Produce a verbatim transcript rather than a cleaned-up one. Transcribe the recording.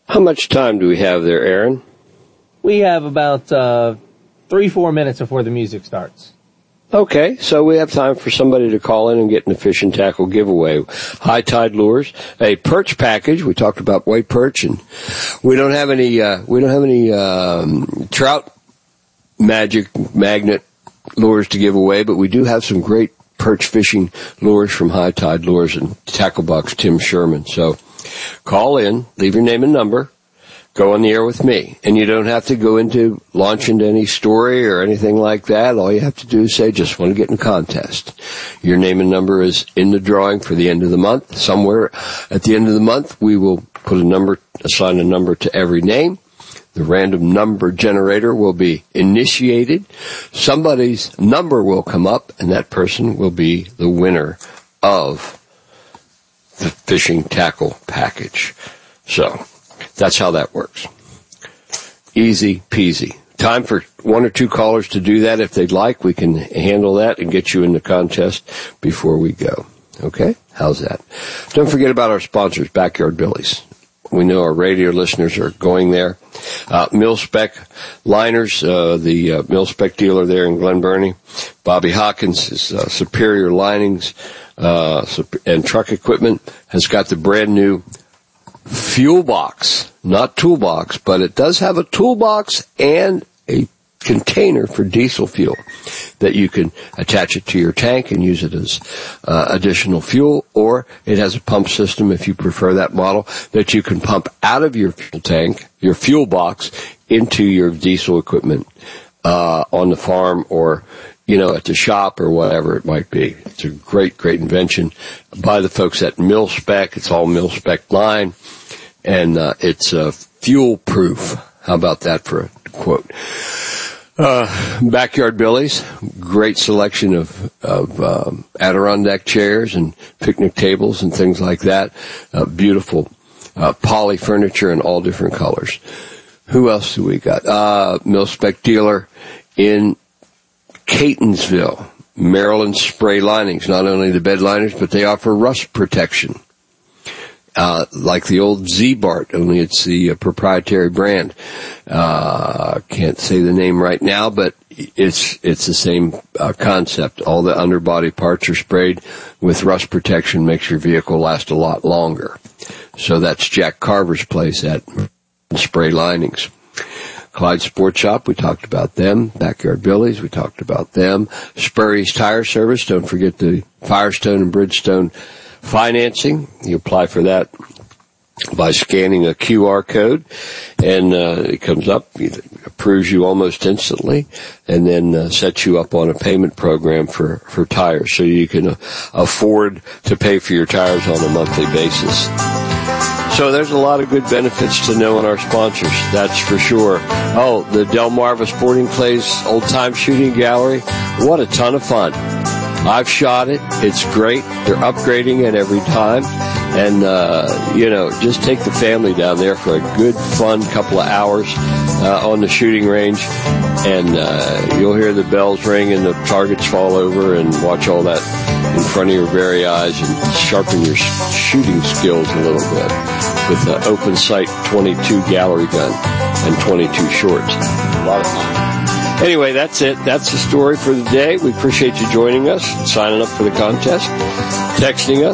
How much time do we have there, Aaron? We have about uh, three, four minutes before the music starts. Okay, so we have time for somebody to call in and get an Fish and Tackle giveaway. High Tide Lures, a perch package. We talked about white perch, and we don't have any. Uh, we don't have any um, trout magic magnet lures to give away, but we do have some great perch fishing lures from High Tide Lures and Tackle Box Tim Sherman. So call in, leave your name and number. Go on the air with me. And you don't have to go into, launch into any story or anything like that. All you have to do is say, just want to get in a contest. Your name and number is in the drawing for the end of the month. Somewhere at the end of the month, we will put a number, assign a number to every name. The random number generator will be initiated. Somebody's number will come up, and that person will be the winner of the fishing tackle package. So that's how that works. Easy peasy. Time for one or two callers to do that if they'd like. We can handle that and get you in the contest before we go. Okay? How's that? Don't forget about our sponsors, Backyard Billy's. We know our radio listeners are going there. Uh, Mil-Spec Liners, uh, the uh, Mil-Spec dealer there in Glen Burnie. Bobby Hawkins is uh, Superior Linings uh, and Truck Equipment has got the brand new fuel box, not toolbox, but it does have a toolbox and a container for diesel fuel that you can attach it to your tank and use it as uh, additional fuel, or it has a pump system, if you prefer that model, that you can pump out of your fuel tank, your fuel box, into your diesel equipment uh on the farm or, you know, at the shop or whatever it might be. It's a great, great invention by the folks at Mil-Spec. It's all Mil-Spec line, and uh, it's uh, fuel-proof. How about that for a quote? Uh, Backyard Billy's, great selection of, of um, Adirondack chairs and picnic tables and things like that. Uh, beautiful uh, poly furniture in all different colors. Who else do we got? Uh, Mil-Spec dealer in Catonsville, Maryland Spray Linings. Not only the bed liners, but they offer rust protection. Uh, like the old Z-Bart, only it's the uh, proprietary brand. Uh, can't say the name right now, but it's, it's the same uh, concept. All the underbody parts are sprayed with rust protection, makes your vehicle last a lot longer. So that's Jack Carver's place at Spray Linings. Clyde Sports Shop, we talked about them. Backyard Billy's, we talked about them. Spurry's Tire Service, don't forget the Firestone and Bridgestone financing. You apply for that by scanning a Q R code, and uh, it comes up, it approves you almost instantly, and then uh, sets you up on a payment program for, for tires, so you can uh, afford to pay for your tires on a monthly basis. So there's a lot of good benefits to know in our sponsors, that's for sure. Oh, the Delmarva Sporting Clays Old Time Shooting Gallery, what a ton of fun. I've shot it. It's great. They're upgrading it every time. And, uh, you know, just take the family down there for a good, fun couple of hours uh, on the shooting range. And uh, you'll hear the bells ring and the targets fall over, and watch all that in front of your very eyes and sharpen your shooting skills a little bit with an open sight twenty-two gallery gun and twenty-two shorts. A lot of fun. Anyway, that's it. That's the story for the day. We appreciate you joining us, signing up for the contest, texting us.